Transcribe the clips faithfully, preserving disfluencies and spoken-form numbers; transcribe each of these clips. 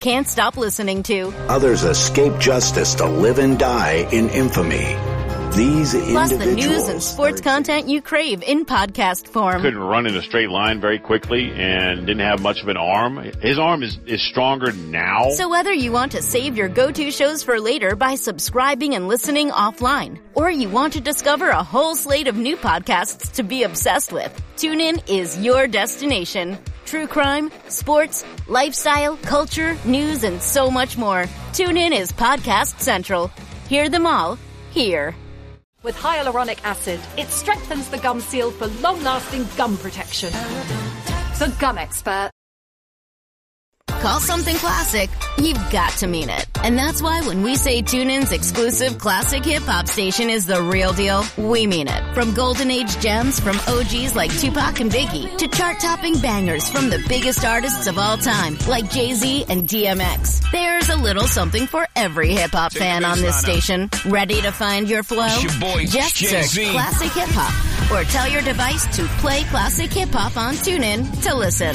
can't stop listening to. Others escape justice to live and die in infamy. These Plus individuals... the news and sports content you crave in podcast form. Couldn't run in a straight line very quickly and didn't have much of an arm. His arm is, is stronger now. So whether you want to save your go-to shows for later by subscribing and listening offline, or you want to discover a whole slate of new podcasts to be obsessed with, TuneIn is your destination. True crime, sports, lifestyle, culture, news, and so much more. TuneIn is Podcast Central. Hear them all here. With hyaluronic acid, it strengthens the gum seal for long-lasting gum protection. The Gum Expert. Call something classic, you've got to mean it. And that's why when we say TuneIn's exclusive classic hip-hop station is the real deal, we mean it. From golden age gems from O Gs like Tupac and Biggie, to chart-topping bangers from the biggest artists of all time, like Jay-Z and D M X. There's a little something for every hip-hop fan on this station. Ready to find your flow? Your boy, Just Jay-Z. search Classic Hip-Hop, or tell your device to play Classic Hip-Hop on TuneIn to listen.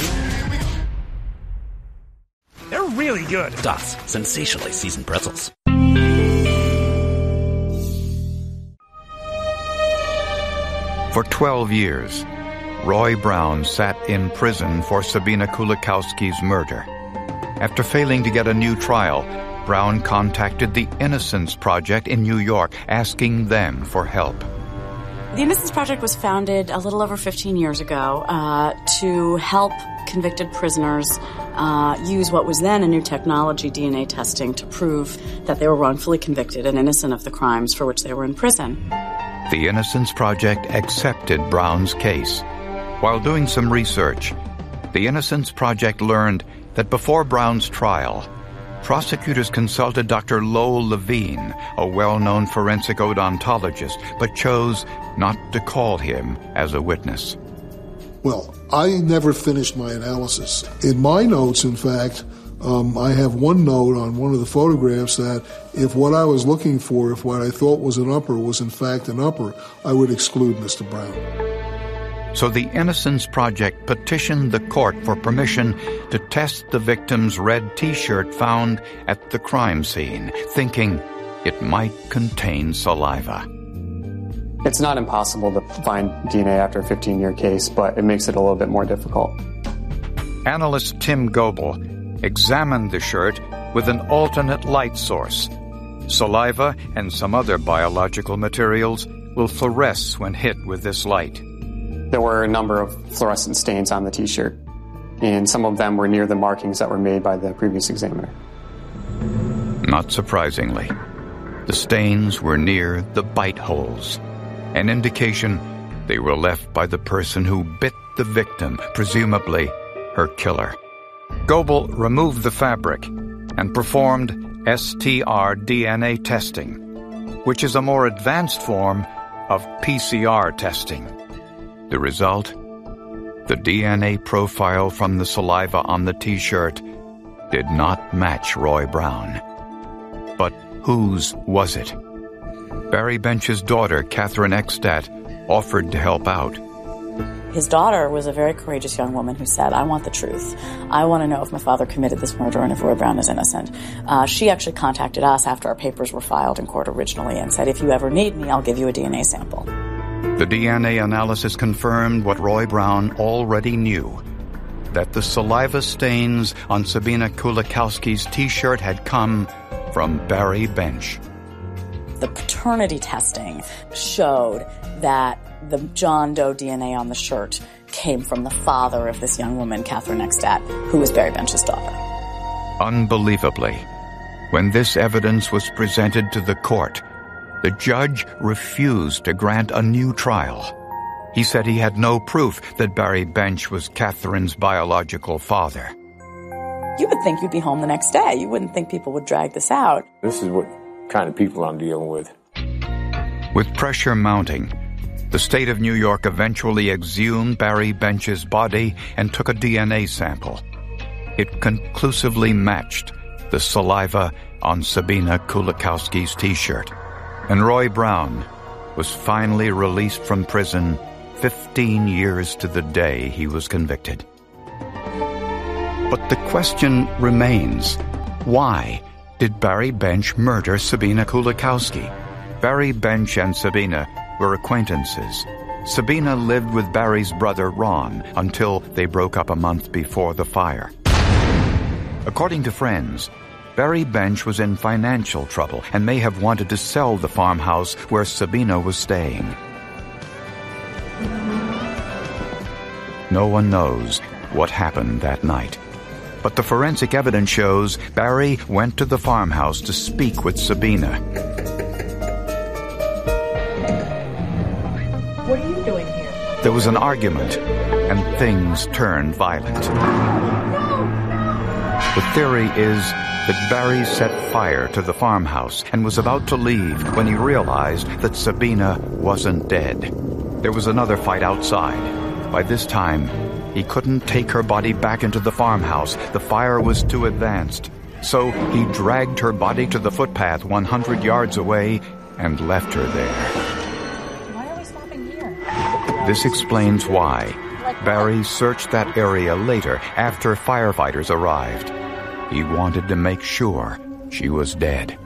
They're really good. Das, sensationally seasoned pretzels. For twelve years, Roy Brown sat in prison for Sabina Kulikowski's murder. After failing to get a new trial, Brown contacted the Innocence Project in New York, asking them for help. The Innocence Project was founded a little over fifteen years ago uh, to help convicted prisoners uh, use what was then a new technology, D N A testing, to prove that they were wrongfully convicted and innocent of the crimes for which they were in prison. The Innocence Project accepted Brown's case. While doing some research, the Innocence Project learned that before Brown's trial, prosecutors consulted Doctor Lowell Levine, a well-known forensic odontologist, but chose not to call him as a witness. Well, I never finished my analysis. In my notes, in fact, um, I have one note on one of the photographs that if what I was looking for, if what I thought was an upper was in fact an upper, I would exclude Mister Brown. So the Innocence Project petitioned the court for permission to test the victim's red T-shirt found at the crime scene, thinking it might contain saliva. It's not impossible to find D N A after a fifteen-year case, but it makes it a little bit more difficult. Analyst Tim Goebel examined the shirt with an alternate light source. Saliva and some other biological materials will fluoresce when hit with this light. There were a number of fluorescent stains on the T-shirt, and some of them were near the markings that were made by the previous examiner. Not surprisingly, the stains were near the bite holes, an indication they were left by the person who bit the victim, presumably her killer. Goebel removed the fabric and performed S T R D N A testing, which is a more advanced form of P C R testing. The result? The D N A profile from the saliva on the T-shirt did not match Roy Brown. But whose was it? Barry Bench's daughter, Catherine Eckstadt, offered to help out. His daughter was a very courageous young woman who said, I want the truth. I want to know if my father committed this murder and if Roy Brown is innocent. Uh, she actually contacted us after our papers were filed in court originally and said, if you ever need me, I'll give you a D N A sample. The D N A analysis confirmed what Roy Brown already knew, that the saliva stains on Sabina Kulikowski's T-shirt had come from Barry Bench. The paternity testing showed that the John Doe D N A on the shirt came from the father of this young woman, Catherine Eckstadt, who was Barry Bench's daughter. Unbelievably, when this evidence was presented to the court, the judge refused to grant a new trial. He said he had no proof that Barry Bench was Catherine's biological father. You would think you'd be home the next day. You wouldn't think people would drag this out. This is what kind of people I'm dealing with. With pressure mounting, the state of New York eventually exhumed Barry Bench's body and took a D N A sample. It conclusively matched the saliva on Sabina Kulikowski's T-shirt. And Roy Brown was finally released from prison fifteen years to the day he was convicted. But the question remains, Why did Barry Bench murder Sabina Kulikowski? Barry Bench and Sabina were acquaintances. Sabina lived with Barry's brother Ron until they broke up a month before the fire. According to friends, Barry Bench was in financial trouble and may have wanted to sell the farmhouse where Sabina was staying. No one knows what happened that night. But the forensic evidence shows Barry went to the farmhouse to speak with Sabina. What are you doing here? There was an argument, and things turned violent. The theory is that Barry set fire to the farmhouse and was about to leave when he realized that Sabina wasn't dead. There was another fight outside. By this time, he couldn't take her body back into the farmhouse. The fire was too advanced. So he dragged her body to the footpath one hundred yards away and left her there. This explains why Barry searched that area later after firefighters arrived. He wanted to make sure she was dead.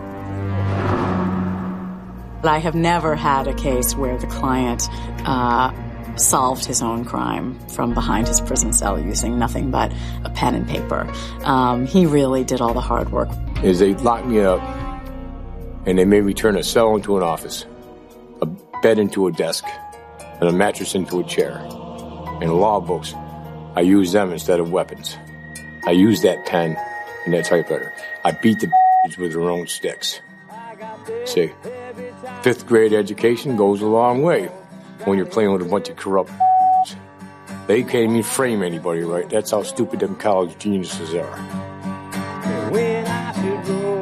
I have never had a case where the client uh, solved his own crime from behind his prison cell using nothing but a pen and paper. Um, he really did all the hard work. Is they locked me up, and they made me turn a cell into an office, a bed into a desk, and a mattress into a chair. And law books, I used them instead of weapons. I used that pen and that typewriter. I beat the b****s with their own sticks. See, fifth grade education goes a long way when you're playing with a bunch of corrupt b****s. They can't even frame anybody right. That's how stupid them college geniuses are. When I should go.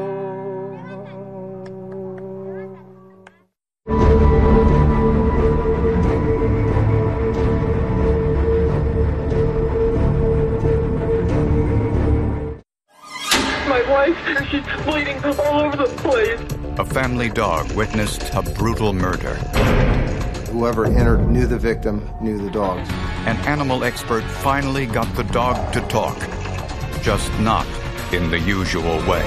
She's bleeding all over the place. A family dog witnessed a brutal murder. Whoever entered knew the victim, knew the dogs. An animal expert finally got the dog to talk, just not in the usual way.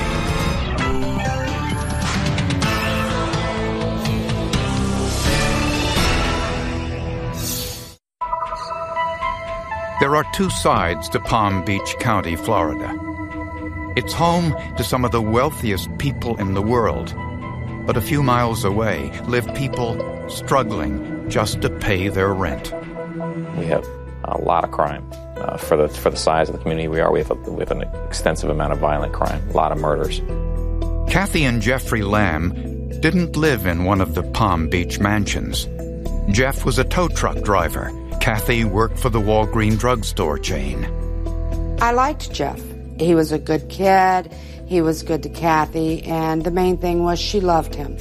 There are two sides to Palm Beach County, Florida. It's home to some of the wealthiest people in the world. But a few miles away live people struggling just to pay their rent. We have a lot of crime. Uh, for the for the size of the community we are, we have, a, we have an extensive amount of violent crime, a lot of murders. Kathy and Jeffrey Lamb didn't live in one of the Palm Beach mansions. Jeff was a tow truck driver. Kathy worked for the Walgreens drugstore chain. I liked Jeff. He was a good kid, he was good to Kathy, and the main thing was she loved him.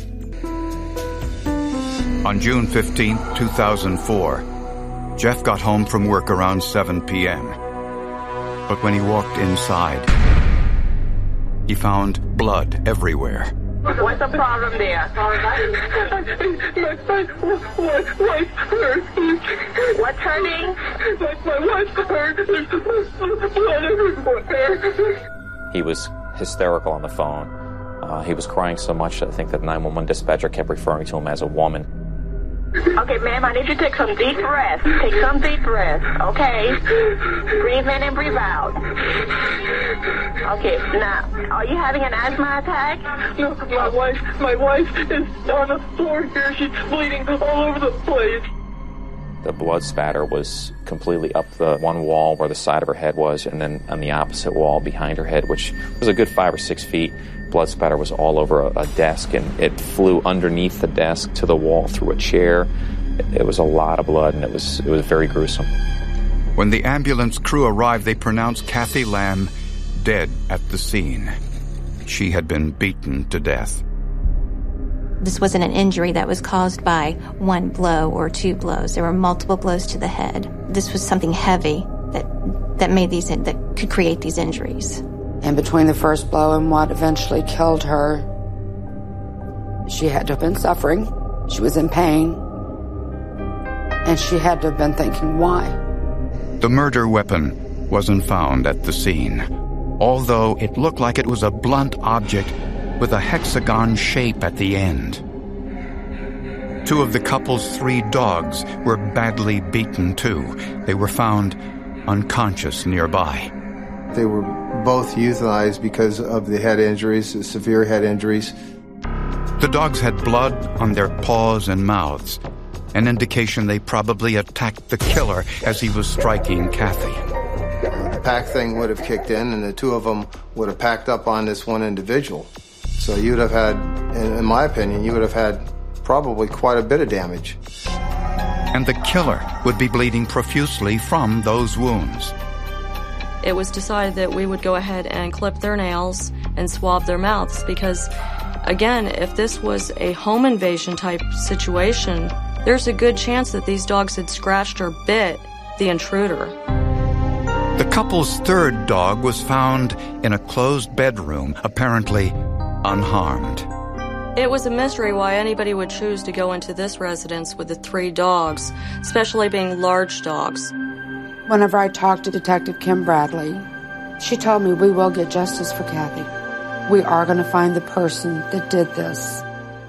On June fifteenth, two thousand four, Jeff got home from work around seven p.m. But when he walked inside, he found blood everywhere. What's the problem there? My, my wife hurt. What's hurting? My, my wife hurt. There's blood everywhere. He was hysterical on the phone. Uh, he was crying so much that I think that nine one one dispatcher kept referring to him as a woman. Okay, ma'am, I need you to take some deep breaths. Take some deep breaths, okay? Breathe in and breathe out. Okay, now, are you having an asthma attack? No, my wife, my wife is on the floor here. She's bleeding all over the place. The blood spatter was completely up the one wall where the side of her head was, and then on the opposite wall behind her head, which was a good five or six feet. Blood spatter was all over a, a desk, and it flew underneath the desk to the wall through a chair. It, it was a lot of blood, and it was it was very gruesome. When the ambulance crew arrived, they pronounced Kathy Lamb dead at the scene. She had been beaten to death. This wasn't an injury that was caused by one blow or two blows. There were multiple blows to the head. This was something heavy that that made these that could create these injuries. And between the first blow and what eventually killed her, she had to have been suffering. She was in pain. And she had to have been thinking, why? The murder weapon wasn't found at the scene. although it looked like it was a blunt object with a hexagon shape at the end. Two of the couple's three dogs were badly beaten, too. They were found unconscious nearby. They were both euthanized because of the head injuries, the severe head injuries. The dogs had blood on their paws and mouths, an indication they probably attacked the killer as he was striking Kathy. The pack thing would have kicked in, and the two of them would have packed up on this one individual. So you'd have had, in my opinion, you would have had probably quite a bit of damage. And the killer would be bleeding profusely from those wounds. It was decided that we would go ahead and clip their nails and swab their mouths because, again, if this was a home invasion type situation, there's a good chance that these dogs had scratched or bit the intruder. The couple's third dog was found in a closed bedroom, apparently unharmed. It was a mystery why anybody would choose to go into this residence with the three dogs, especially being large dogs. Whenever I talked to Detective Kim Bradley, she told me we will get justice for Kathy. We are going to find the person that did this.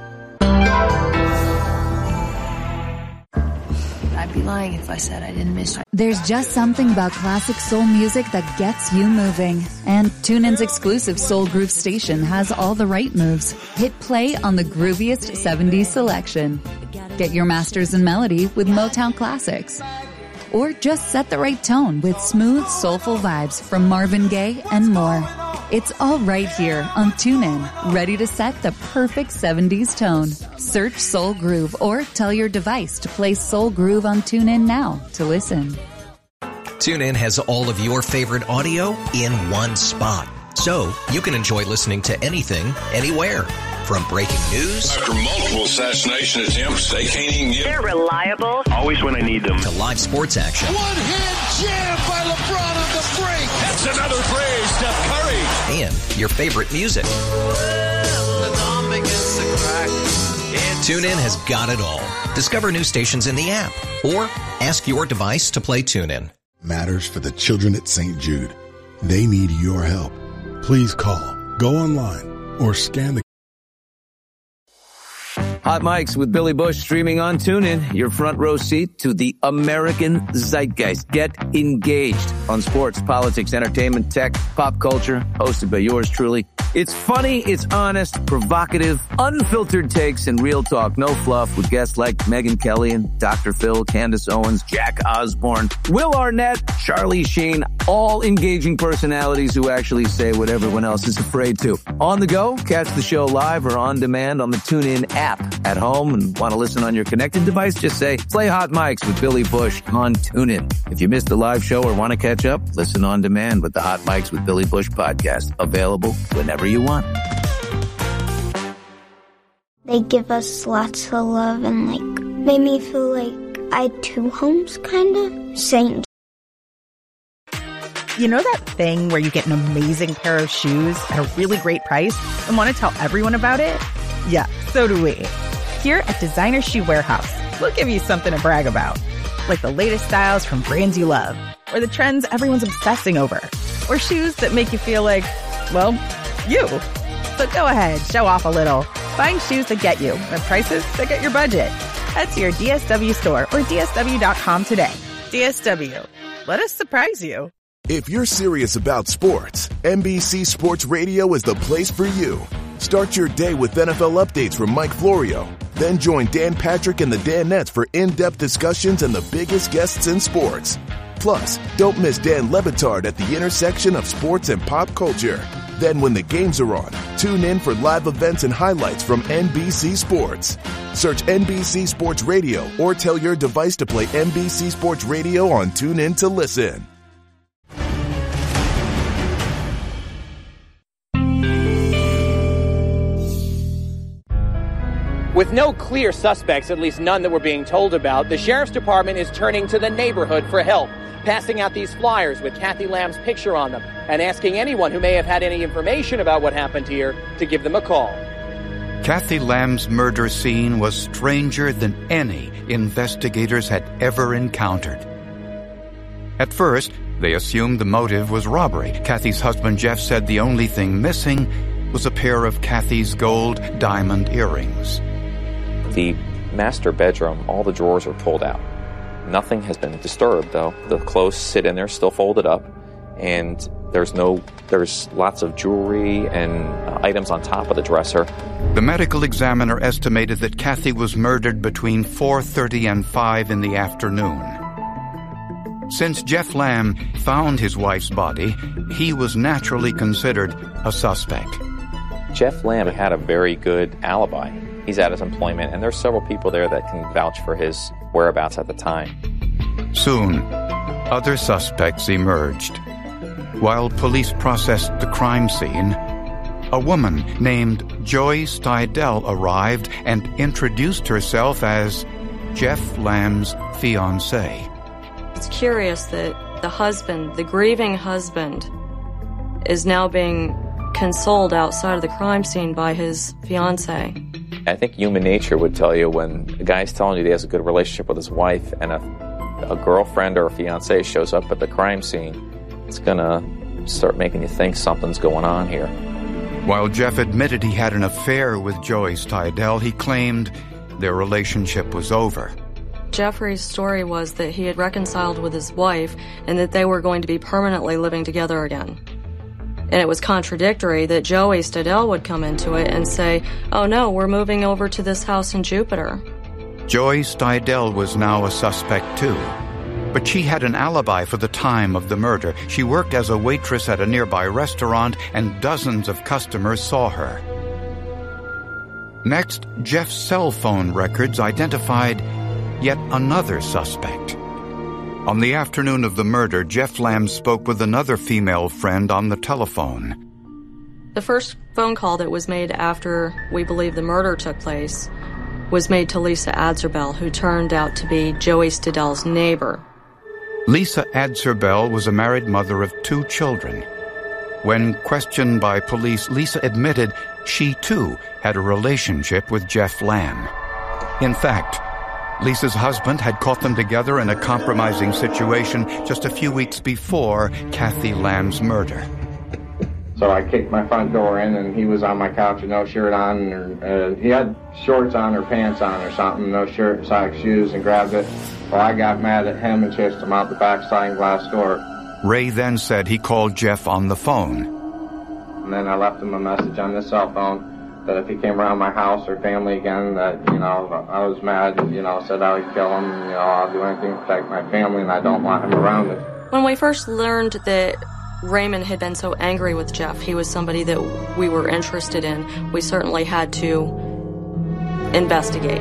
I'd be lying if I said I didn't miss her. There's just something about classic soul music that gets you moving. And TuneIn's exclusive Soul Groove station has all the right moves. Hit play on the grooviest seventies selection. Get your masters in melody with Motown classics. Or just set the right tone with smooth, soulful vibes from Marvin Gaye and more. It's all right here on TuneIn, ready to set the perfect seventies tone. Search Soul Groove or tell your device to play Soul Groove on TuneIn now to listen. TuneIn has all of your favorite audio in one spot, so you can enjoy listening to anything, anywhere. From breaking news after multiple assassination attempts, they can't even get. They're reliable. Always when I need them. To live sports action. One-hand jam by LeBron on the break. That's another three, Steph Curry. And your favorite music. TuneIn has got it all. Discover new stations in the app or ask your device to play TuneIn. Matters for the children at Saint Jude. They need your help. Please call, go online, or scan the Hot Mics with Billy Bush streaming on TuneIn. Your front row seat to the American zeitgeist. Get engaged on sports, politics, entertainment, tech, pop culture. Hosted by yours truly. It's funny, it's honest, provocative, unfiltered takes, and real talk. No fluff with guests like Megyn Kelly and Doctor Phil, Candace Owens, Jack Osborne, Will Arnett, Charlie Sheen. All engaging personalities who actually say what everyone else is afraid to. On the go, catch the show live or on demand on the TuneIn app. At home and want to listen on your connected device, just say, play Hot Mics with Billy Bush on TuneIn. If you missed the live show or want to catch up, listen on demand with the Hot Mics with Billy Bush podcast. Available whenever you want. They give us lots of love and, like, made me feel like I had two homes, kind of. Saint. You know that thing where you get an amazing pair of shoes at a really great price and want to tell everyone about it? Yeah, so do we. Here at Designer Shoe Warehouse, we'll give you something to brag about. Like the latest styles from brands you love, or the trends everyone's obsessing over, or shoes that make you feel like, well, you. So go ahead, show off a little. Find shoes that get you at prices that get your budget. Head to your D S W store or D S W dot com today. D S W. Let us surprise you. If you're serious about sports, N B C Sports Radio is the place for you. Start your day with N F L updates from Mike Florio. Then join Dan Patrick and the Danettes for in-depth discussions and the biggest guests in sports. Plus, don't miss Dan Le Batard at the intersection of sports and pop culture. Then when the games are on, tune in for live events and highlights from N B C Sports. Search N B C Sports Radio or tell your device to play N B C Sports Radio on TuneIn to listen. With no clear suspects, at least none that we're being told about, the Sheriff's Department is turning to the neighborhood for help, passing out these flyers with Kathy Lamb's picture on them and asking anyone who may have had any information about what happened here to give them a call. Kathy Lamb's murder scene was stranger than any investigators had ever encountered. At first, They assumed the motive was robbery. Kathy's husband, Jeff, said the only thing missing was a pair of Kathy's gold diamond earrings. The master bedroom, all the drawers are pulled out. Nothing has been disturbed, though. The clothes sit in there, still folded up, and there's no, there's lots of jewelry and uh, items on top of the dresser. The medical examiner estimated that Kathy was murdered between four thirty and five in the afternoon. Since Jeff Lamb found his wife's body, he was naturally considered a suspect. Jeff Lamb had a very good alibi. He's at his employment, and there's several people there that can vouch for his whereabouts at the time. Soon, other suspects emerged. While police processed the crime scene, a woman named Joy Stidell arrived and introduced herself as Jeff Lamb's fiancée. It's curious that the husband, the grieving husband, is now being consoled outside of the crime scene by his fiancée. I think human nature would tell you when a guy's telling you he has a good relationship with his wife and a, a girlfriend or a fiancée shows up at the crime scene, it's going to start making you think something's going on here. While Jeff admitted he had an affair with Joy Stidell, he claimed their relationship was over. Jeffrey's story was that he had reconciled with his wife and that they were going to be permanently living together again. And it was contradictory that Joey Stidell would come into it and say, oh no, we're moving over to this house in Jupiter. Joy Stidell was now a suspect too, but she had an alibi for the time of the murder. She worked as a waitress at a nearby restaurant and dozens of customers saw her. Next, Jeff's cell phone records identified yet another suspect. On the afternoon of the murder, Jeff Lamb spoke with another female friend on the telephone. The first phone call that was made after we believe the murder took place was made to Lisa Adzerbell, who turned out to be Joey Stidell's neighbor. Lisa Adzerbell was a married mother of two children. When questioned by police, Lisa admitted she too had a relationship with Jeff Lamb. In fact, Lisa's husband had caught them together in a compromising situation just a few weeks before Kathy Lamb's murder. So I kicked my front door in, and he was on my couch with no shirt on. Or, uh, he had shorts on or pants on or something, no shirt, socks, shoes, and grabbed it. Well, I got mad at him and chased him out the back sliding glass door. Ray then said he called Jeff on the phone. And then I left him a message on this cell phone that if he came around my house or family again, that, you know, I was mad, you know, said I would kill him, you know, I'll do anything to protect my family, and I don't want him around it. When we first learned that Raymond had been so angry with Jeff, he was somebody that we were interested in, we certainly had to investigate.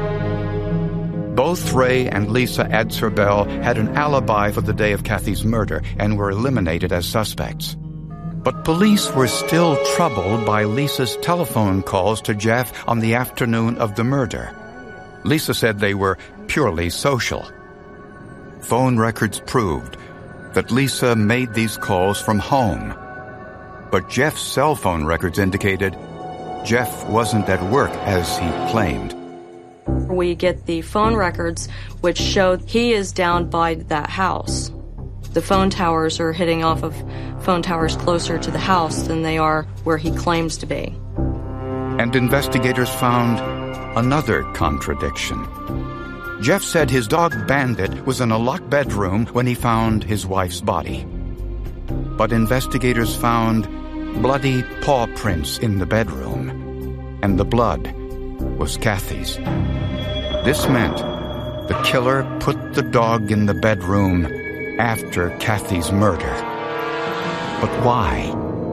Both Ray and Lisa Adzerbell had an alibi for the day of Kathy's murder and were eliminated as suspects. But police were still troubled by Lisa's telephone calls to Jeff on the afternoon of the murder. Lisa said they were purely social. Phone records proved that Lisa made these calls from home. But Jeff's cell phone records indicated Jeff wasn't at work as he claimed. We get the phone records which showed he is down by that house. The phone towers are hitting off of phone towers closer to the house than they are where he claims to be. And investigators found another contradiction. Jeff said his dog Bandit was in a locked bedroom when he found his wife's body. But investigators found bloody paw prints in the bedroom, and the blood was Kathy's. This meant the killer put the dog in the bedroom after Kathy's murder. But why?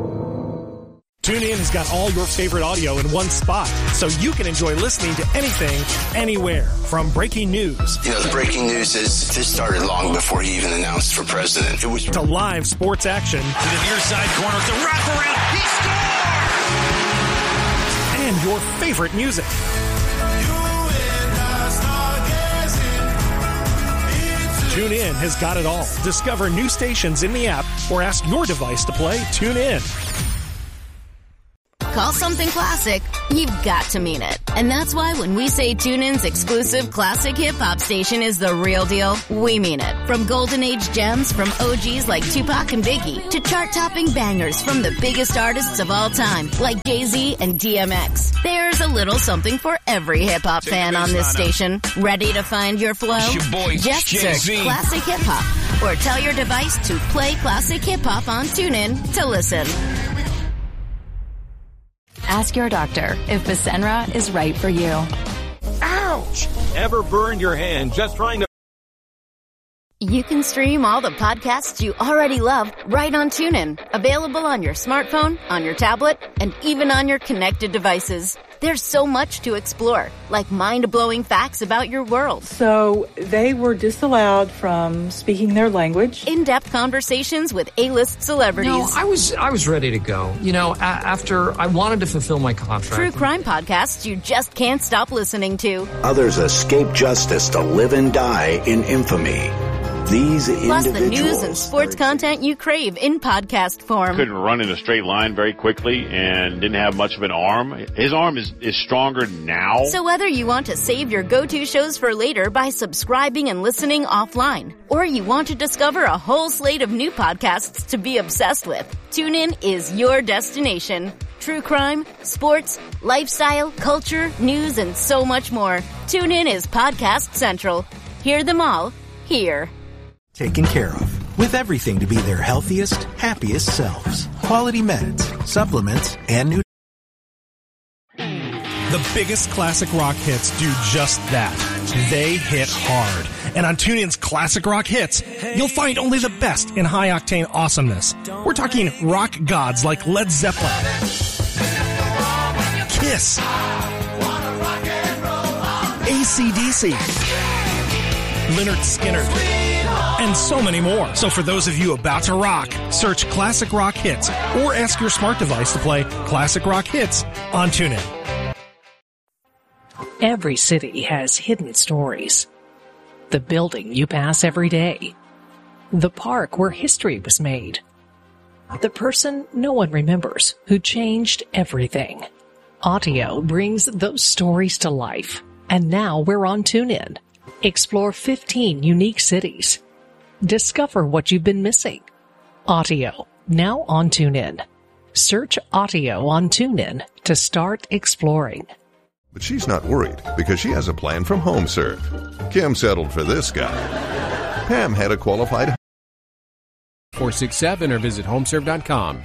TuneIn has got all your favorite audio in one spot, so you can enjoy listening to anything, anywhere. From breaking news. You know, the breaking news is this started long before he even announced for president. It was to live sports action. To the near side corner, the wraparound, he scores! And your favorite music. TuneIn has got it all. Discover new stations in the app or ask your device to play TuneIn. call something classic, you've got to mean it. And that's why when we say TuneIn's exclusive classic hip-hop station is the real deal, we mean it. From golden age gems from O Gs like Tupac and Biggie to chart-topping bangers from the biggest artists of all time like Jay-Z and D M X. There's a little something for every hip-hop fan on this station. Ready to find your flow? It's your boy, Just Jay-Z. search Classic Hip Hop or tell your device to play Classic Hip Hop on TuneIn to listen. Ask your doctor if Fasenra is right for you. Ouch! Ever burned your hand just trying to... You can stream all the podcasts you already love right on TuneIn. Available on your smartphone, on your tablet, and even on your connected devices. There's so much to explore, like mind-blowing facts about your world. So they were disallowed from speaking their language. In-depth conversations with A-list celebrities. No, I was I was ready to go. You know, a- after I wanted to fulfill my contract. True crime podcasts you just can't stop listening to. Others escape justice to live and die in infamy. These Plus individuals... the news and sports content you crave in podcast form. Couldn't run in a straight line very quickly and didn't have much of an arm. His arm is, is stronger now. So whether you want to save your go-to shows for later by subscribing and listening offline, or you want to discover a whole slate of new podcasts to be obsessed with, TuneIn is your destination. True crime, sports, lifestyle, culture, news, and so much more. TuneIn is Podcast Central. Hear them all here. Taken care of, with everything to be their healthiest, happiest selves. Quality meds, supplements, and new. The biggest classic rock hits do just that. They hit hard. And on TuneIn's Classic Rock Hits, you'll find only the best in high-octane awesomeness. We're talking rock gods like Led Zeppelin, Kiss, A C D C, Lynyrd Skynyrd, and so many more. So for those of you about to rock, search Classic Rock Hits or ask your smart device to play Classic Rock Hits on TuneIn. Every city has hidden stories. The building you pass every day. The park where history was made. The person no one remembers who changed everything. Audio brings those stories to life. And now we're on TuneIn. Explore fifteen unique cities. Discover what you've been missing. Audio, now on TuneIn. Search Audio on TuneIn to start exploring. But she's not worried because she has a plan from HomeServe. Kim settled for this guy. Pam had a qualified four six seven or visit homeserve dot com.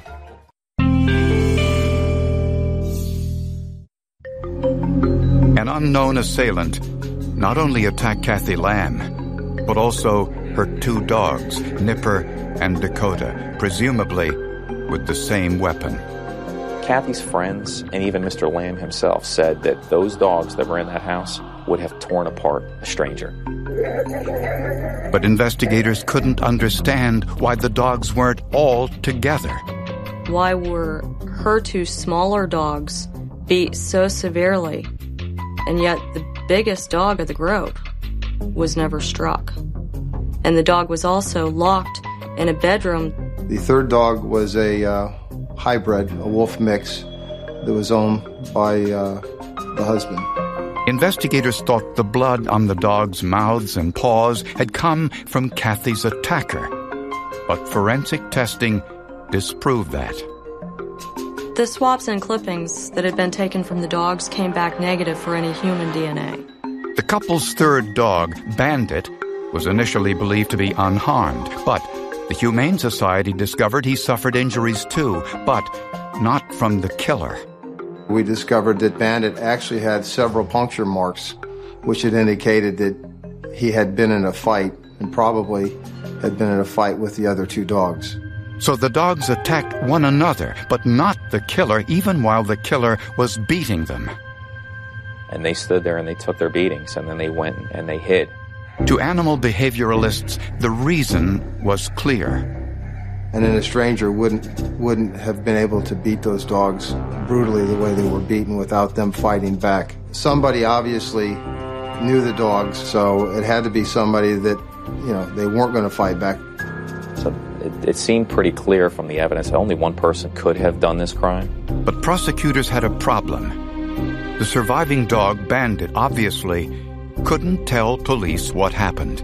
An unknown assailant not only attacked Kathy Lamb, but also her two dogs, Nipper and Dakota, presumably with the same weapon. Kathy's friends and even Mister Lamb himself said that those dogs that were in that house would have torn apart a stranger. But investigators couldn't understand why the dogs weren't all together. Why were her two smaller dogs beat so severely, and yet the biggest dog of the group was never struck? And the dog was also locked in a bedroom. The third dog was a uh, hybrid, a wolf mix, that was owned by uh, the husband. Investigators thought the blood on the dogs' mouths and paws had come from Kathy's attacker. But forensic testing disproved that. The swabs and clippings that had been taken from the dogs came back negative for any human D N A. The couple's third dog, Bandit, was initially believed to be unharmed, but the Humane Society discovered he suffered injuries too, but not from the killer. We discovered that Bandit actually had several puncture marks, which had indicated that he had been in a fight and probably had been in a fight with the other two dogs. So the dogs attacked one another, but not the killer, even while the killer was beating them. And they stood there and they took their beatings, and then they went and they hid. To animal behavioralists, the reason was clear. And then a stranger wouldn't wouldn't have been able to beat those dogs brutally the way they were beaten without them fighting back. Somebody obviously knew the dogs, so it had to be somebody that, you know, they weren't going to fight back. So And it seemed pretty clear from the evidence that only one person could have done this crime. But prosecutors had a problem. The surviving dog, Bandit, obviously couldn't tell police what happened.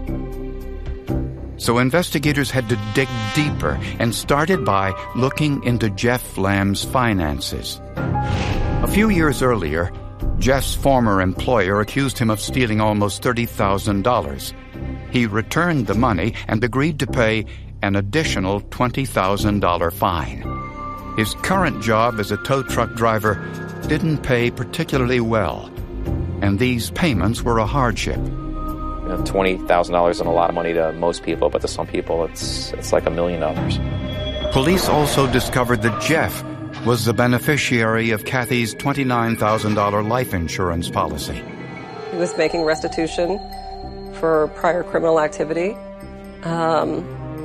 So investigators had to dig deeper and started by looking into Jeff Lamb's finances. A few years earlier, Jeff's former employer accused him of stealing almost thirty thousand dollars. He returned the money and agreed to pay an additional twenty thousand dollars fine. His current job as a tow truck driver didn't pay particularly well, and these payments were a hardship. You know, twenty thousand dollars isn't a lot of money to most people, but to some people it's it's like a million dollars. Police also discovered that Jeff was the beneficiary of Kathy's twenty-nine thousand dollars life insurance policy. He was making restitution for prior criminal activity. Um,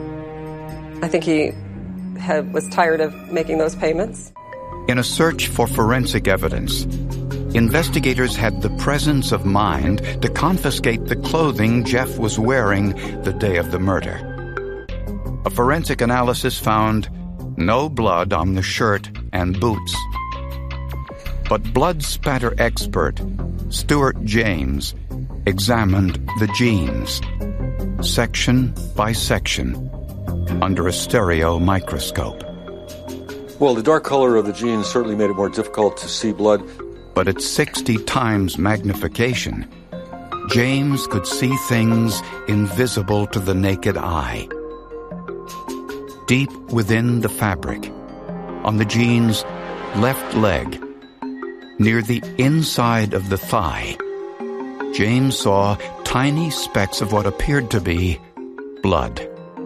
I think he had, was tired of making those payments. In a search for forensic evidence, investigators had the presence of mind to confiscate the clothing Jeff was wearing the day of the murder. A forensic analysis found no blood on the shirt and boots. But blood spatter expert Stuart James examined the jeans, section by section, under a stereo microscope. Well, the dark color of the jeans certainly made it more difficult to see blood. But at sixty times magnification, James could see things invisible to the naked eye. Deep within the fabric, on the jeans' left leg, near the inside of the thigh, James saw tiny specks of what appeared to be blood.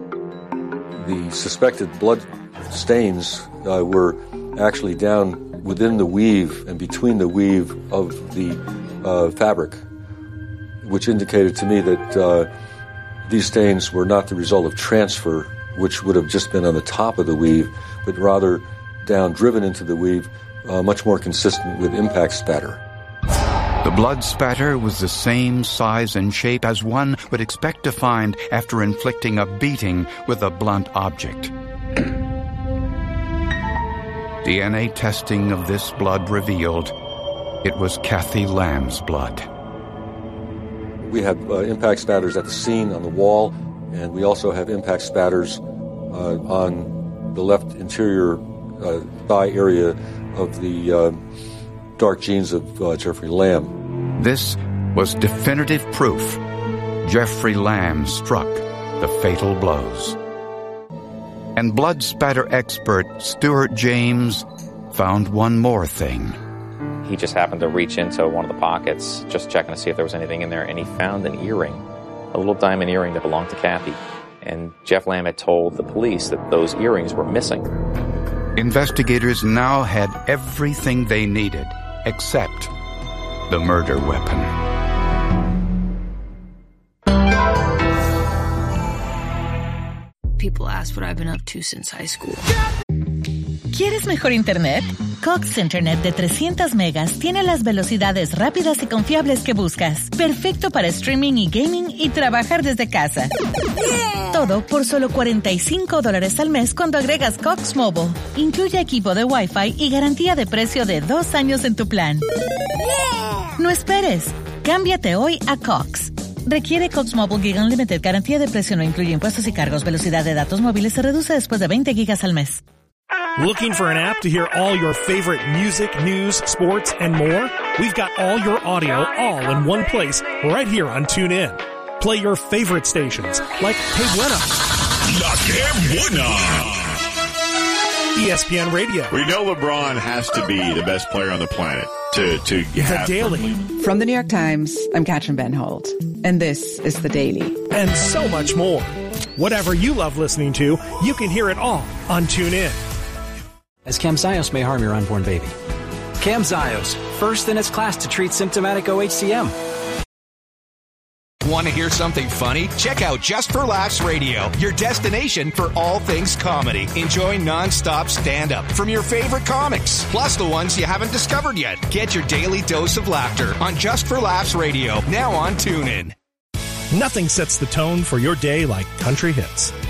The suspected blood stains uh, were actually down within the weave and between the weave of the uh, fabric, which indicated to me that uh, these stains were not the result of transfer, which would have just been on the top of the weave, but rather down, driven into the weave, uh, much more consistent with impact spatter. The blood spatter was the same size and shape as one would expect to find after inflicting a beating with a blunt object. D N A testing of this blood revealed it was Kathy Lamb's blood. We have uh, impact spatters at the scene on the wall, and we also have impact spatters uh, on the left interior uh, thigh area of the uh, dark jeans of uh, Jeffrey Lamb. This was definitive proof Jeffrey Lamb struck the fatal blows. And blood spatter expert Stuart James found one more thing. He just happened to reach into one of the pockets, just checking to see if there was anything in there, and he found an earring, a little diamond earring that belonged to Kathy. And Jeff Lamb had told the police that those earrings were missing. Investigators now had everything they needed, except the murder weapon. People ask what I've been up to since high school. ¿Quieres mejor internet? Cox Internet de trescientos megas tiene las velocidades rápidas y confiables que buscas. Perfecto para streaming y gaming y trabajar desde casa. Yeah. Todo por solo cuarenta y cinco dólares al mes cuando agregas Cox Mobile. Incluye equipo de Wi-Fi y garantía de precio de dos años en tu plan. Yeah. No esperes. Cámbiate hoy a Cox. Requiere Cox Mobile Gig Unlimited. Garantía de precio no incluye impuestos y cargos. Velocidad de datos móviles se reduce después de veinte gigas al mes. Looking for an app to hear all your favorite music, news, sports, and more? We've got all your audio all in one place right here on TuneIn. Play your favorite stations like Que Buena, La Que Buena, E S P N Radio. We know LeBron has to be the best player on the planet to, to have... The Daily. From the New York Times, I'm Katrin Ben Holt, and this is The Daily. And so much more. Whatever you love listening to, you can hear it all on TuneIn. As Camzyos may harm your unborn baby. Camzyos, first in its class to treat symptomatic O H C M. Want to hear something funny? Check out Just for Laughs Radio, your destination for all things comedy. Enjoy non-stop stand-up from your favorite comics, plus the ones you haven't discovered yet. Get your daily dose of laughter on Just for Laughs Radio, now on TuneIn. Nothing sets the tone for your day like country hits.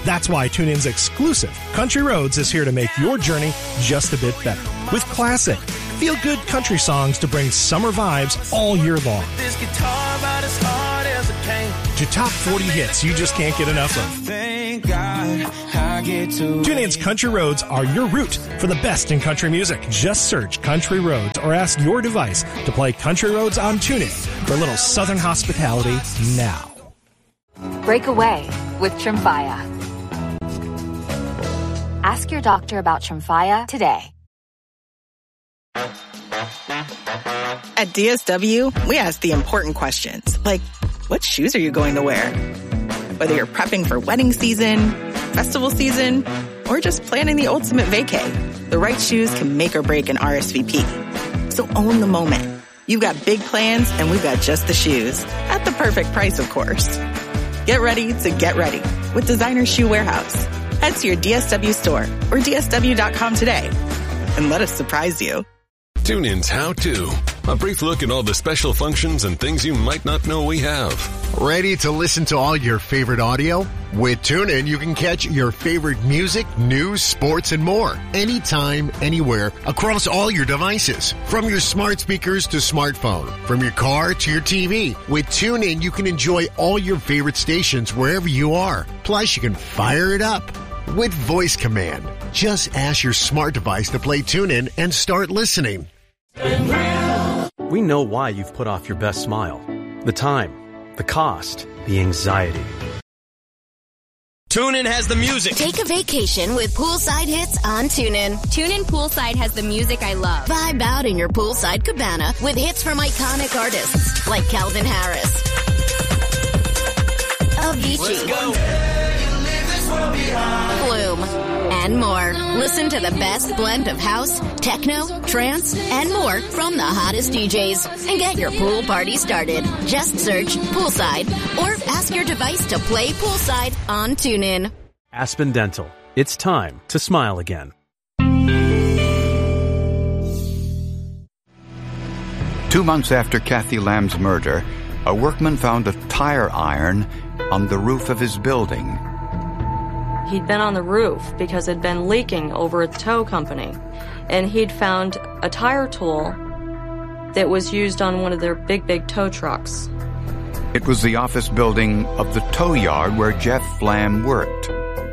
That's why TuneIn's exclusive Country Roads is here to make your journey just a bit better. With classic, feel-good country songs to bring summer vibes all year long. This guitar about as hard as a pain. To top forty hits you just can't get enough of. Thank God I get to TuneIn's Country Roads are your route for the best in country music. Just search Country Roads or ask your device to play Country Roads on TuneIn for a little Southern hospitality now. Break away with Tremfya. Ask your doctor about Tremfya today. At D S W, we ask the important questions, like, what shoes are you going to wear? Whether you're prepping for wedding season, festival season, or just planning the ultimate vacay, the right shoes can make or break an R S V P. So own the moment. You've got big plans, and we've got just the shoes. At the perfect price, of course. Get ready to get ready with Designer Shoe Warehouse. Head to your D S W store or D S W dot com today and let us surprise you. TuneIn's How To. A brief look at all the special functions and things you might not know we have. Ready to listen to all your favorite audio? With TuneIn, you can catch your favorite music, news, sports, and more. Anytime, anywhere, across all your devices. From your smart speakers to smartphone. From your car to your T V. With TuneIn, you can enjoy all your favorite stations wherever you are. Plus, you can fire it up with voice command. Just ask your smart device to play TuneIn and start listening. We know why you've put off your best smile. The time, the cost, the anxiety. TuneIn has the music. Take a vacation with poolside hits on TuneIn. TuneIn Poolside has the music I love. Vibe out in your poolside cabana with hits from iconic artists like Calvin Harris, Avicii, Flume, and more. Listen to the best blend of house, techno, trance, and more from the hottest D Js. And get your pool party started. Just search Poolside or ask your device to play Poolside on TuneIn. Aspen Dental. It's time to smile again. Two months after Kathy Lamb's murder, a workman found a tire iron on the roof of his building. He'd been on the roof because it had been leaking over at the tow company. And he'd found a tire tool that was used on one of their big, big tow trucks. It was the office building of the tow yard where Jeff Lamb worked.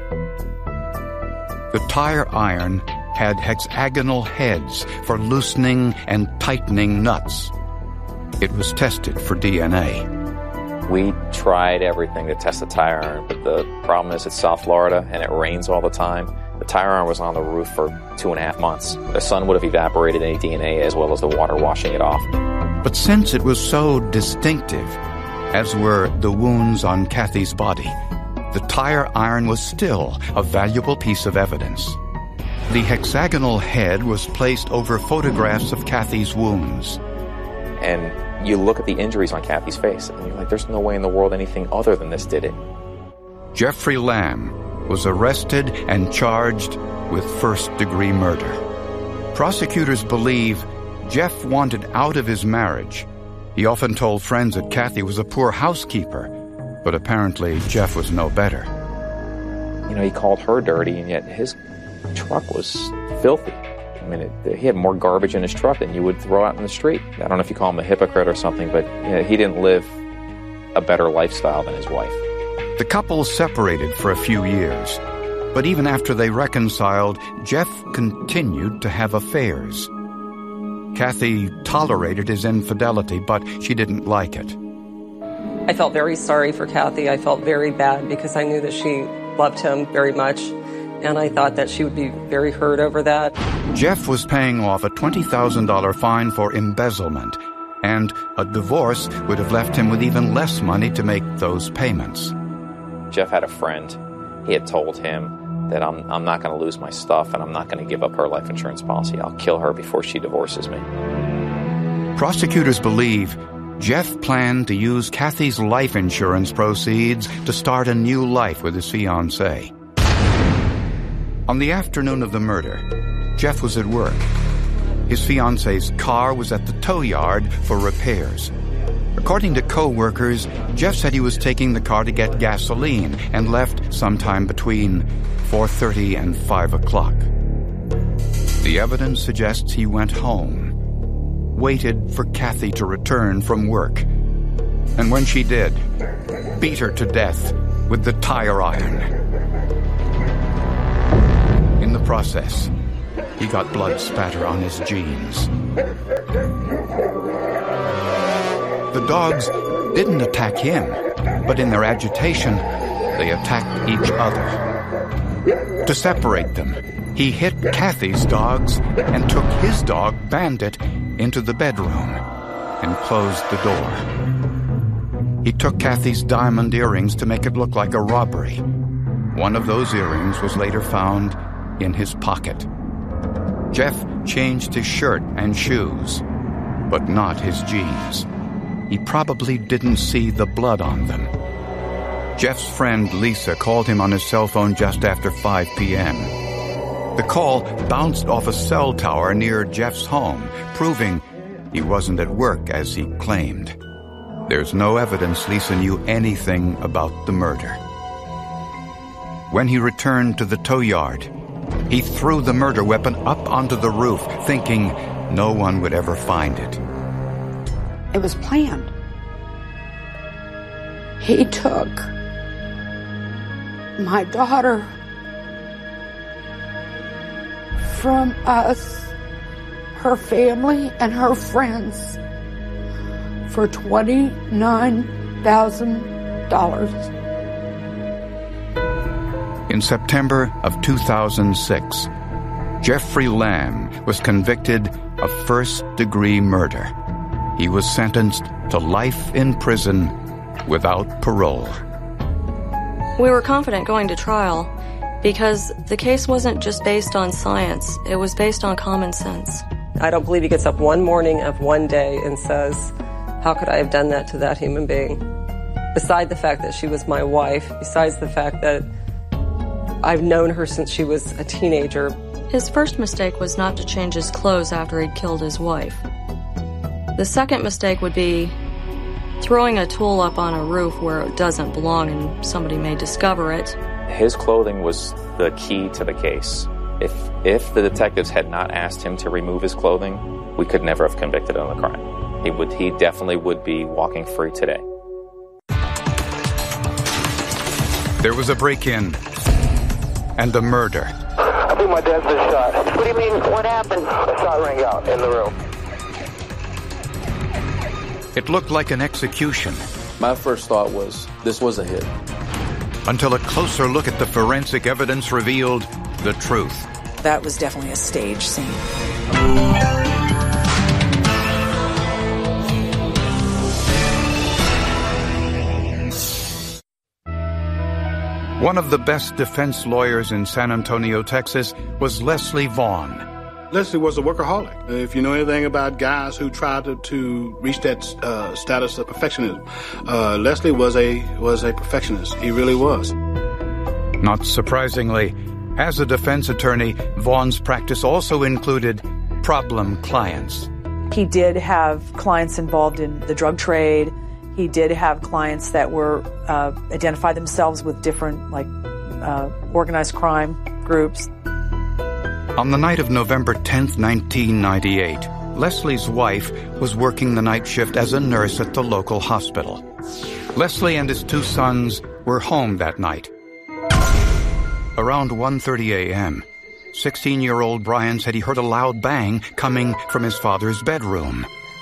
The tire iron had hexagonal heads for loosening and tightening nuts. It was tested for D N A. We tried everything to test the tire iron, but the problem is it's South Florida and it rains all the time. The tire iron was on the roof for two and a half months. The sun would have evaporated any D N A as well as the water washing it off. But since it was so distinctive, as were the wounds on Kathy's body, the tire iron was still a valuable piece of evidence. The hexagonal head was placed over photographs of Kathy's wounds. And you look at the injuries on Kathy's face, and you're like, there's no way in the world anything other than this did it. Jeffrey Lamb was arrested and charged with first-degree murder. Prosecutors believe Jeff wanted out of his marriage. He often told friends that Kathy was a poor housekeeper, but apparently Jeff was no better. You know, he called her dirty, and yet his truck was filthy. I mean, it, he had more garbage in his truck than you would throw out in the street. I don't know if you call him a hypocrite or something, but you know, he didn't live a better lifestyle than his wife. The couple separated for a few years, but even after they reconciled, Jeff continued to have affairs. Kathy tolerated his infidelity, but she didn't like it. I felt very sorry for Kathy. I felt very bad because I knew that she loved him very much. And I thought that she would be very hurt over that. Jeff was paying off a twenty thousand dollars fine for embezzlement, and a divorce would have left him with even less money to make those payments. Jeff had a friend. He had told him that I'm, I'm not going to lose my stuff and I'm not going to give up her life insurance policy. I'll kill her before she divorces me. Prosecutors believe Jeff planned to use Kathy's life insurance proceeds to start a new life with his fiancée. On the afternoon of the murder, Jeff was at work. His fiancée's car was at the tow yard for repairs. According to co-workers, Jeff said he was taking the car to get gasoline and left sometime between four thirty and five o'clock. The evidence suggests he went home, waited for Kathy to return from work, and when she did, beat her to death with the tire iron. In the process, he got blood spatter on his jeans. The dogs didn't attack him, but in their agitation, they attacked each other. To separate them, he hit Kathy's dogs and took his dog, Bandit, into the bedroom and closed the door. He took Kathy's diamond earrings to make it look like a robbery. One of those earrings was later found in his pocket. Jeff changed his shirt and shoes, but not his jeans. He probably didn't see the blood on them. Jeff's friend Lisa called him on his cell phone just after five p.m. The call bounced off a cell tower near Jeff's home, proving he wasn't at work as he claimed. There's no evidence Lisa knew anything about the murder. When he returned to the tow yard, he threw the murder weapon up onto the roof, thinking no one would ever find it. It was planned. He took my daughter from us, her family, and her friends for twenty-nine thousand dollars. In September of two thousand six, Jeffrey Lamb was convicted of first-degree murder. He was sentenced to life in prison without parole. We were confident going to trial because the case wasn't just based on science, it was based on common sense. I don't believe he gets up one morning of one day and says, how could I have done that to that human being? Beside the fact that she was my wife, besides the fact that I've known her since she was a teenager. His first mistake was not to change his clothes after he'd killed his wife. The second mistake would be throwing a tool up on a roof where it doesn't belong and somebody may discover it. His clothing was the key to the case. If if the detectives had not asked him to remove his clothing, we could never have convicted him of the crime. He would he definitely would be walking free today. There was a break-in and a murder. I think my dad's been shot. What do you mean? What happened? A shot rang out in the room. It looked like an execution. My first thought was, this was a hit. Until a closer look at the forensic evidence revealed the truth. That was definitely a stage scene. One of the best defense lawyers in San Antonio, Texas, was Leslie Vaughn. Leslie was a workaholic. If you know anything about guys who try to, to reach that uh, status of perfectionism, uh, Leslie was a was a perfectionist. He really was. Not surprisingly, as a defense attorney, Vaughn's practice also included problem clients. He did have clients involved in the drug trade. He did have clients that were uh, identified themselves with different, like, uh, organized crime groups. On the night of November tenth, nineteen ninety-eight, Leslie's wife was working the night shift as a nurse at the local hospital. Leslie and his two sons were home that night. Around one thirty a.m., sixteen-year-old Brian said he heard a loud bang coming from his father's bedroom.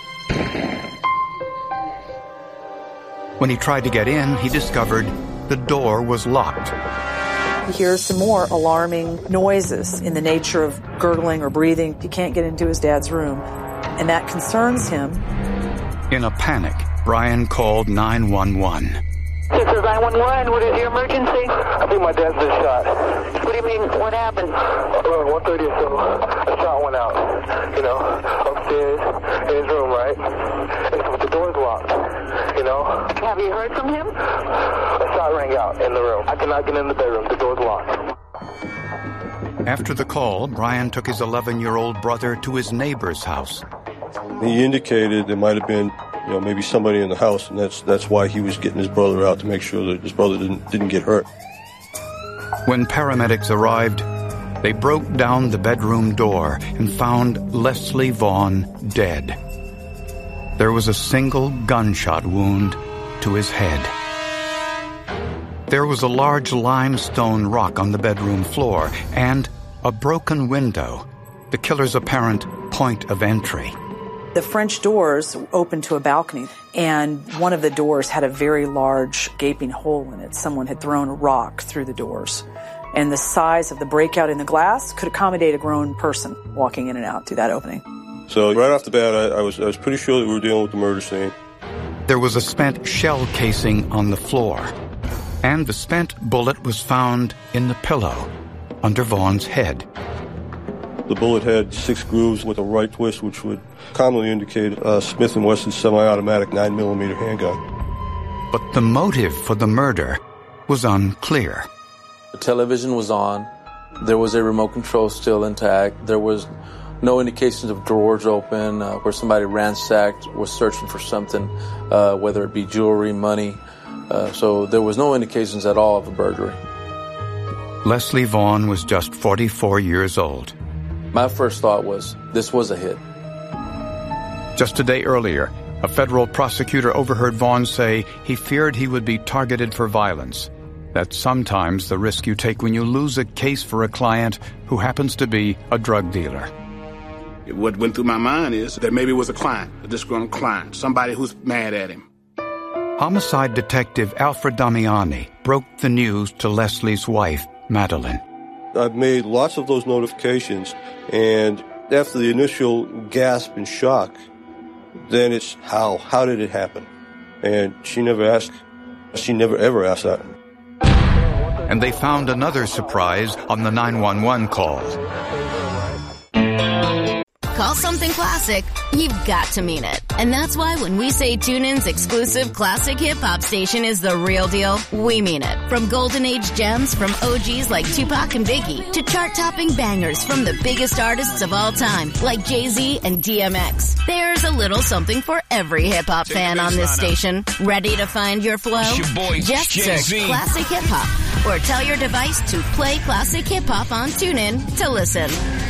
When he tried to get in, he discovered the door was locked. He hears some more alarming noises in the nature of gurgling or breathing. He can't get into his dad's room, and that concerns him. In a panic, Brian called nine one one. This is nine one one. What is your emergency? I think my dad's been shot. What do you mean? What happened? Around one thirty or so, a shot went out. You know, upstairs in his room, right? And so the door's locked. You know. Have you heard from him? A shot rang out in the room. I cannot get in the bedroom. The door's locked. After the call, Brian took his eleven-year-old brother to his neighbor's house. He indicated there might have been, you know, maybe somebody in the house, and that's that's why he was getting his brother out to make sure that his brother didn't didn't get hurt. When paramedics arrived, they broke down the bedroom door and found Leslie Vaughn dead. There was a single gunshot wound to his head. There was a large limestone rock on the bedroom floor and a broken window, the killer's apparent point of entry. The French doors opened to a balcony, and one of the doors had a very large gaping hole in it. Someone had thrown a rock through the doors. And the size of the breakout in the glass could accommodate a grown person walking in and out through that opening. So right off the bat, I, I was I was pretty sure that we were dealing with the murder scene. There was a spent shell casing on the floor, and the spent bullet was found in the pillow under Vaughn's head. The bullet had six grooves with a right twist, which would commonly indicate a Smith and Wesson semi-automatic nine millimeter handgun. But the motive for the murder was unclear. The television was on. There was a remote control still intact. There was no indications of drawers open uh, where somebody ransacked, was searching for something, uh, whether it be jewelry, money. Uh, so there was no indications at all of a burglary. Leslie Vaughn was just forty-four years old. My first thought was, this was a hit. Just a day earlier, a federal prosecutor overheard Vaughn say he feared he would be targeted for violence. That's sometimes the risk you take when you lose a case for a client who happens to be a drug dealer. What went through my mind is that maybe it was a client, a disgruntled client, somebody who's mad at him. Homicide detective Alfred Damiani broke the news to Leslie's wife, Madeline. I've made lots of those notifications, and after the initial gasp and shock, then it's how? How did it happen? And she never asked. She never ever asked that. And they found another surprise on the nine one one call. Call something classic, you've got to mean it. And that's why when we say TuneIn's exclusive classic hip-hop station is the real deal, we mean it. From golden age gems from O Gs like Tupac and Biggie to chart-topping bangers from the biggest artists of all time like Jay-Z and D M X. There's a little something for every hip-hop fan on this station. Ready to find your flow? Your boy, Just Jay-Z. search Classic Hip-Hop or tell your device to play Classic Hip-Hop on TuneIn to listen.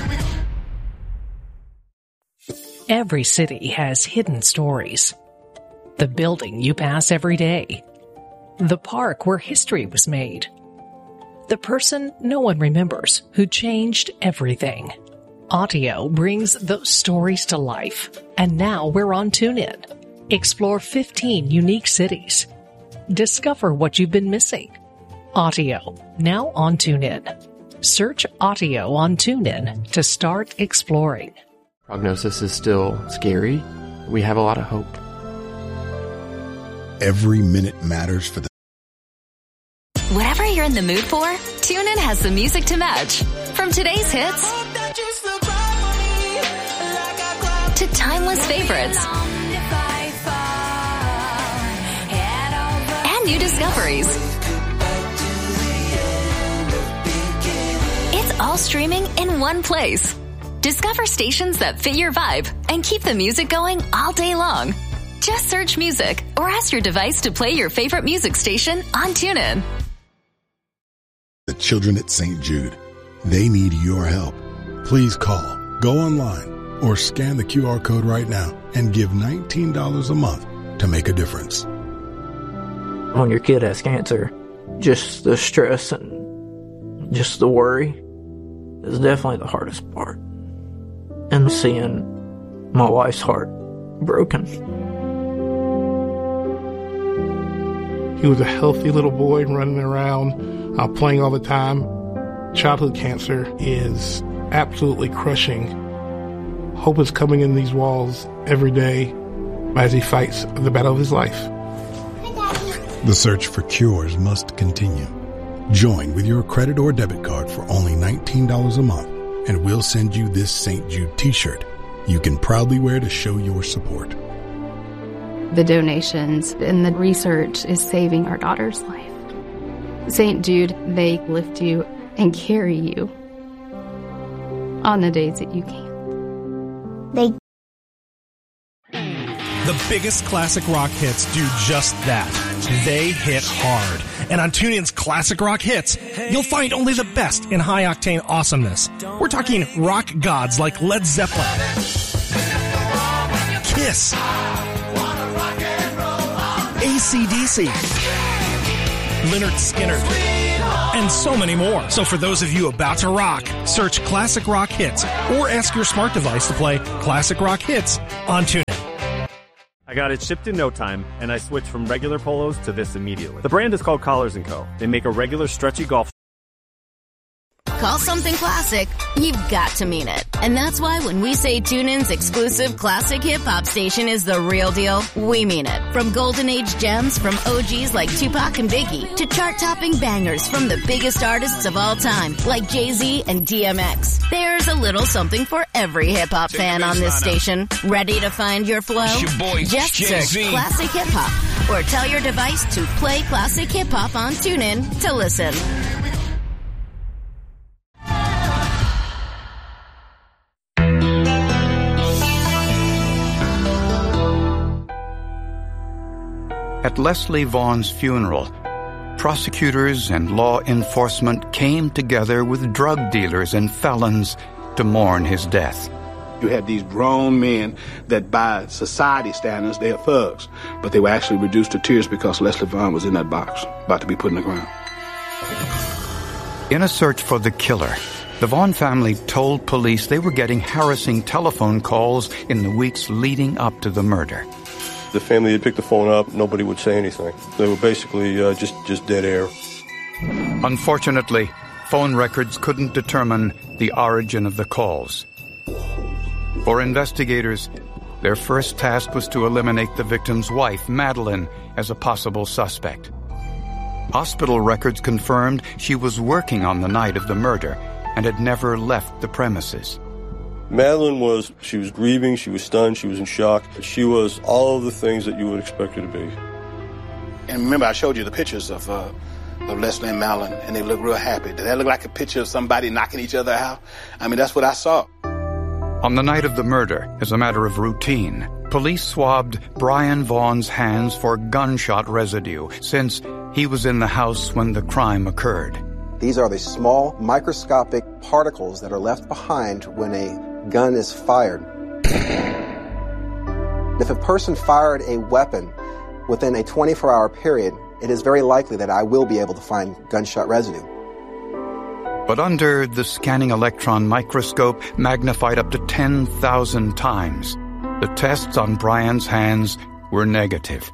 Every city has hidden stories. The building you pass every day. The park where history was made. The person no one remembers who changed everything. Audio brings those stories to life. And now we're on TuneIn. Explore fifteen unique cities. Discover what you've been missing. Audio, now on TuneIn. Search Audio on TuneIn to start exploring. Prognosis is still scary. We have a lot of hope. Every minute matters for the... Whatever you're in the mood for, TuneIn has the music to match. From today's hits to timeless favorites and new discoveries. It's all streaming in one place. Discover stations that fit your vibe and keep the music going all day long. Just search music or ask your device to play your favorite music station on TuneIn. The children at Saint Jude, they need your help. Please call, go online, or scan the Q R code right now and give nineteen dollars a month to make a difference. When your kid has cancer, just the stress and just the worry is definitely the hardest part. And seeing my wife's heart broken. He was a healthy little boy running around, uh, playing all the time. Childhood cancer is absolutely crushing. Hope is coming in these walls every day as he fights the battle of his life. The search for cures must continue. Join with your credit or debit card for only nineteen dollars a month, and we'll send you this Saint Jude t-shirt you can proudly wear to show your support. The donations and the research is saving our daughter's life. Saint Jude, they lift you and carry you on the days that you can't. They The biggest classic rock hits do just that. They hit hard. And on TuneIn's Classic Rock Hits, you'll find only the best in high-octane awesomeness. We're talking rock gods like Led Zeppelin, Kiss, A C D C, Lynyrd Skynyrd, and so many more. So for those of you about to rock, search Classic Rock Hits or ask your smart device to play Classic Rock Hits on TuneIn. I got it shipped in no time, and I switched from regular polos to this immediately. The brand is called Collars and Co. They make a regular stretchy golf. Call something classic, you've got to mean it. And that's why when we say TuneIn's exclusive classic hip-hop station is the real deal, we mean it. From golden age gems from O Gs like Tupac and Biggie to chart-topping bangers from the biggest artists of all time like Jay-Z and D M X. There's a little something for every hip-hop fan on this station. Ready to find your flow? It's your boy, Just Jay-Z. search classic hip-hop or tell your device to play classic hip-hop on TuneIn to listen. At Leslie Vaughn's funeral, prosecutors and law enforcement came together with drug dealers and felons to mourn his death. You had these grown men that by society standards, they are thugs, but they were actually reduced to tears because Leslie Vaughn was in that box, about to be put in the ground. In a search for the killer, the Vaughn family told police they were getting harassing telephone calls in the weeks leading up to the murder. The family had picked the phone up, nobody would say anything. They were basically uh, just, just dead air. Unfortunately, phone records couldn't determine the origin of the calls. For investigators, their first task was to eliminate the victim's wife, Madeline, as a possible suspect. Hospital records confirmed she was working on the night of the murder and had never left the premises. Madeline was, she was grieving, she was stunned, she was in shock. She was all of the things that you would expect her to be. And remember, I showed you the pictures of, uh, of Leslie and Madeline, and they look real happy. Did that look like a picture of somebody knocking each other out? I mean, that's what I saw. On the night of the murder, as a matter of routine, police swabbed Brian Vaughn's hands for gunshot residue, since he was in the house when the crime occurred. These are the small, microscopic particles that are left behind when a gun is fired. If a person fired a weapon within a twenty-four hour period, it is very likely that I will be able to find gunshot residue. But under the scanning electron microscope, magnified up to ten thousand times, the tests on Brian's hands were negative.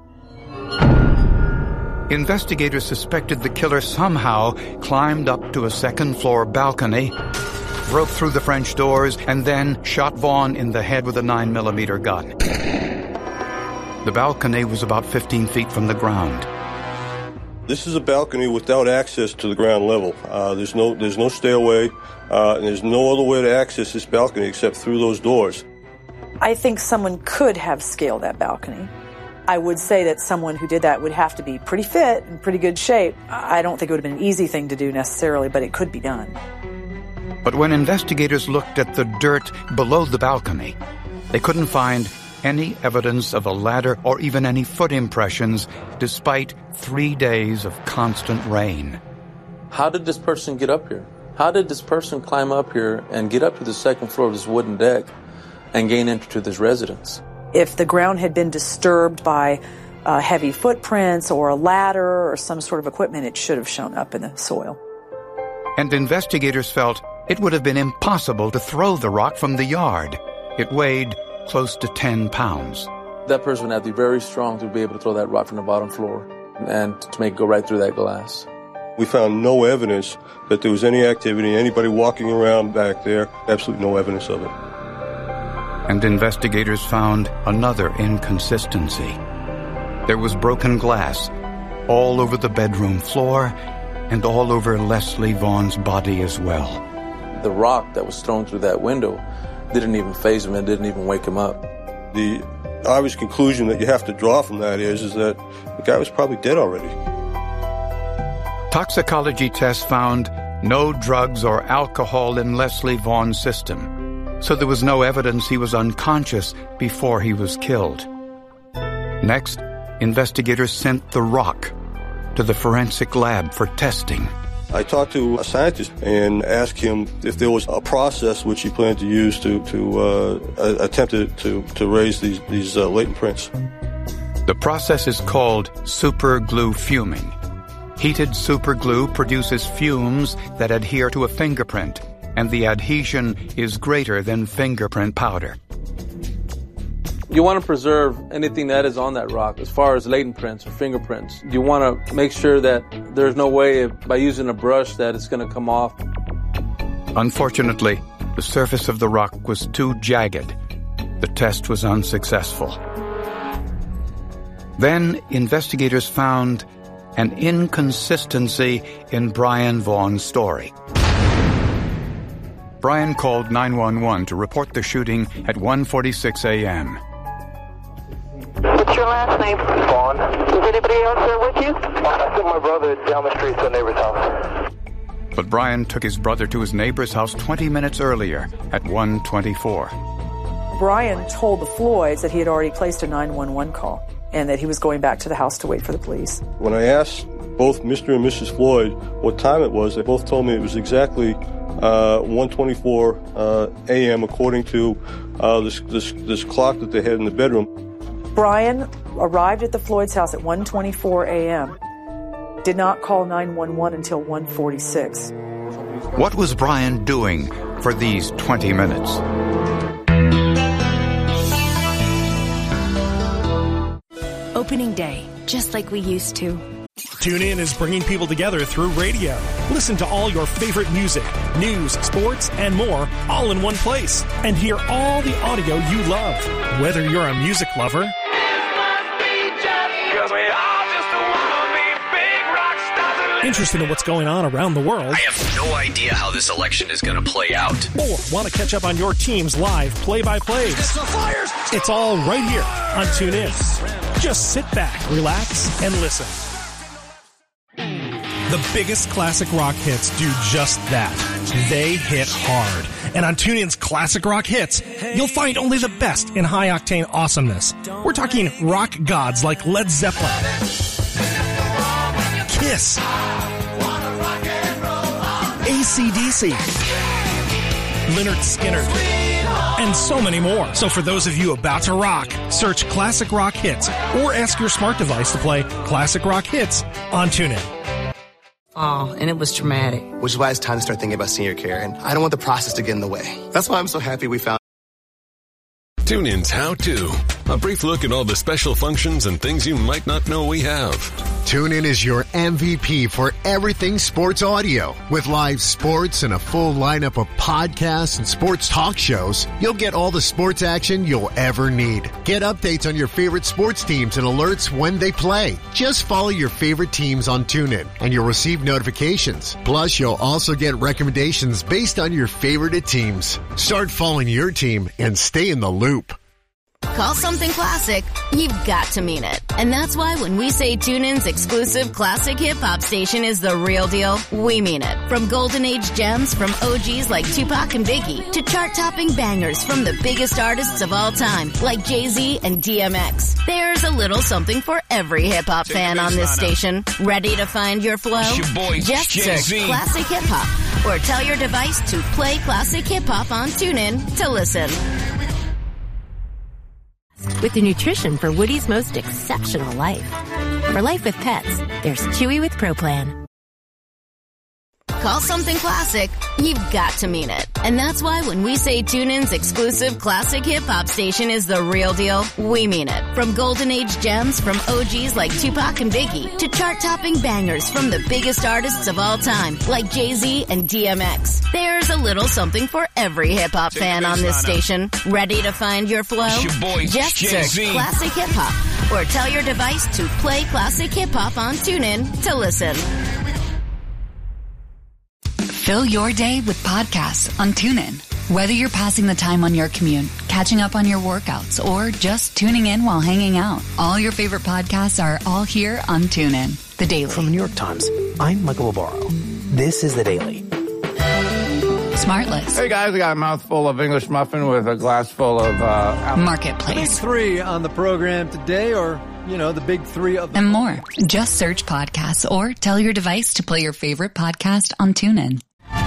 Investigators suspected the killer somehow climbed up to a second-floor balcony, broke through the French doors, and then shot Vaughn in the head with a nine millimeter gun. The balcony was about fifteen feet from the ground. This is a balcony without access to the ground level. Uh, there's no there's no stairway, uh, and there's no other way to access this balcony except through those doors. I think someone could have scaled that balcony. I would say that someone who did that would have to be pretty fit and pretty good shape. I don't think it would have been an easy thing to do necessarily, but it could be done. But when investigators looked at the dirt below the balcony, they couldn't find any evidence of a ladder or even any foot impressions, despite three days of constant rain. How did this person get up here? How did this person climb up here and get up to the second floor of this wooden deck and gain entry to this residence? If the ground had been disturbed by uh, heavy footprints or a ladder or some sort of equipment, it should have shown up in the soil. And investigators felt it would have been impossible to throw the rock from the yard. It weighed close to ten pounds. That person would have to be very strong to be able to throw that rock from the bottom floor and to make it go right through that glass. We found no evidence that there was any activity, anybody walking around back there. Absolutely no evidence of it. And investigators found another inconsistency. There was broken glass all over the bedroom floor and all over Leslie Vaughn's body as well. The rock that was thrown through that window didn't even faze him and didn't even wake him up. The obvious conclusion that you have to draw from that is, is that the guy was probably dead already. Toxicology tests found no drugs or alcohol in Leslie Vaughn's system, so there was no evidence he was unconscious before he was killed. Next, investigators sent the rock to the forensic lab for testing. I talked to a scientist and asked him if there was a process which he planned to use to, to uh, attempt to, to, to raise these, these uh, latent prints. The process is called superglue fuming. Heated superglue produces fumes that adhere to a fingerprint, and the adhesion is greater than fingerprint powder. You want to preserve anything that is on that rock as far as latent prints or fingerprints. You want to make sure that there's no way by using a brush that it's going to come off. Unfortunately, the surface of the rock was too jagged. The test was unsuccessful. Then investigators found an inconsistency in Brian Vaughn's story. Brian called nine one one to report the shooting at one forty-six a.m. What's your last name? Vaughn. Is anybody else there with you? I took my brother down the street to a neighbor's house. But Brian took his brother to his neighbor's house twenty minutes earlier at one twenty-four. Brian told the Floyds that he had already placed a nine one one call and that he was going back to the house to wait for the police. When I asked both Mister and Missus Floyd what time it was, they both told me it was exactly uh, one twenty-four uh, a.m. according to uh, this, this, this clock that they had in the bedroom. Brian arrived at the Floyd's house at one twenty-four a.m. Did not call nine one one until one forty-six. What was Brian doing for these twenty minutes? Opening day, just like we used to. TuneIn is bringing people together through radio. Listen to all your favorite music, news, sports, and more all in one place. And hear all the audio you love. Whether you're a music lover interested in what's going on around the world, I have no idea how this election is going to play out, or want to catch up on your team's live play-by-plays. It's all right here on TuneIn. Just sit back, relax, and listen. The biggest classic rock hits do just that. They hit hard. And on TuneIn's Classic Rock Hits, you'll find only the best in high-octane awesomeness. We're talking rock gods like Led Zeppelin, Kiss, A C D C, Lynyrd Skynyrd, and so many more. So for those of you about to rock, search Classic Rock Hits or ask your smart device to play Classic Rock Hits on TuneIn. Oh, and it was traumatic. Which is why it's time to start thinking about senior care, and I don't want the process to get in the way. That's why I'm so happy we found TuneIn's How To. A brief look at all the special functions and things you might not know we have. TuneIn is your M V P for everything sports audio. With live sports and a full lineup of podcasts and sports talk shows, you'll get all the sports action you'll ever need. Get updates on your favorite sports teams and alerts when they play. Just follow your favorite teams on TuneIn, and you'll receive notifications. Plus, you'll also get recommendations based on your favorite teams. Start following your team and stay in the loop. Call something classic, you've got to mean it. And that's why when we say TuneIn's exclusive classic hip-hop station is the real deal, we mean it. From golden age gems from O Gs like Tupac and Biggie to chart-topping bangers from the biggest artists of all time like Jay-Z and D M X. There's a little something for every hip-hop fan on this station. Ready to find your flow? Your boy, Just Jay-Z. search Classic Hip-Hop or tell your device to play Classic Hip-Hop on TuneIn to listen. With the nutrition for Woody's most exceptional life. For life with pets, there's Chewy with Pro Plan. Call something classic, you've got to mean it. And that's why when we say TuneIn's exclusive classic hip-hop station is the real deal, we mean it. From golden age gems from O Gs like Tupac and Biggie to chart-topping bangers from the biggest artists of all time like Jay-Z and D M X. There's a little something for every hip-hop fan on this station. Ready to find your flow? Your boy, Just Jay-Z. search Classic Hip-Hop or tell your device to play Classic Hip-Hop on TuneIn to listen. Fill your day with podcasts on TuneIn. Whether you're passing the time on your commute, catching up on your workouts, or just tuning in while hanging out, all your favorite podcasts are all here on TuneIn. The Daily. From the New York Times, I'm Michael Lobaro. This is The Daily. Smartlist. Hey guys, I got a mouthful of English muffin with a glass full of uh, apple. Marketplace. Three on the program today, or you know, the big three of them. And more. Just search podcasts or tell your device to play your favorite podcast on TuneIn.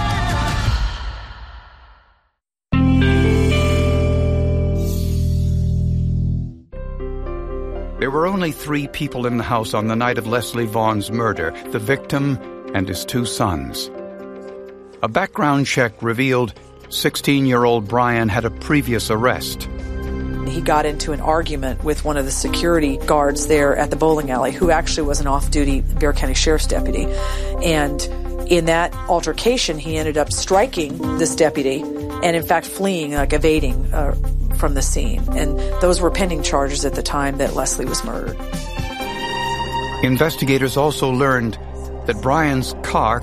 There were only three people in the house on the night of Leslie Vaughn's murder, the victim and his two sons. A background check revealed sixteen-year-old Brian had a previous arrest. He got into an argument with one of the security guards there at the bowling alley, who actually was an off-duty Bexar County Sheriff's deputy. And in that altercation, he ended up striking this deputy and, in fact, fleeing, like evading uh, from the scene. And those were pending charges at the time that Leslie was murdered. Investigators also learned that Brian's car